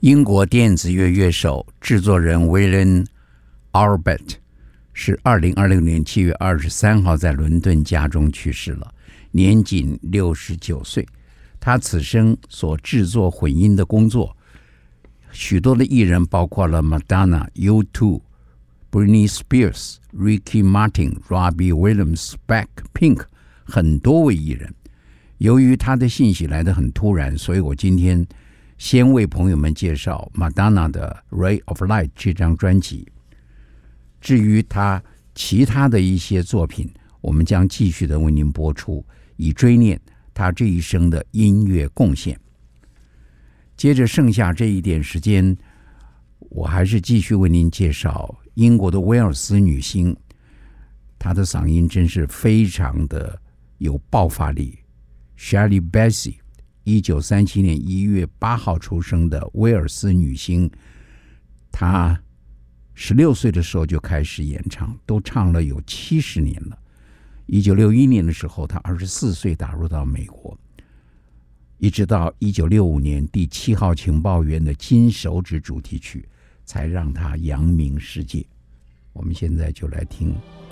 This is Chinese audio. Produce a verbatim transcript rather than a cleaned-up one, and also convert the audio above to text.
英国电子乐乐手、制作人 William Orbit 是二零二六年七月二十三号在伦敦家中去世了，年仅六十九岁。他此生所制作混音的工作，许多的艺人包括了 Madonna、U 二、Britney Spears、Ricky Martin、Robbie Williams、Blackpink 很多位艺人。由于他的信息来得很突然，所以我今天先为朋友们介绍 Madonna 的 Ray of Light 这张专辑。至于他其他的一些作品，我们将继续的为您播出，以追念他这一生的音乐贡献。接着剩下这一点时间，我还是继续为您介绍英国的威尔斯女星，她的嗓音真是非常的有爆发力。Shirley Bassey 一九三七年一月八号出生的威尔斯女星，她十六岁的时候就开始演唱，都唱了有七十年了。一九六一年的时候，她二十四岁打入到美国，一直到一九六五年第七号情报员的金手指主题曲才让她扬名世界。我们现在就来听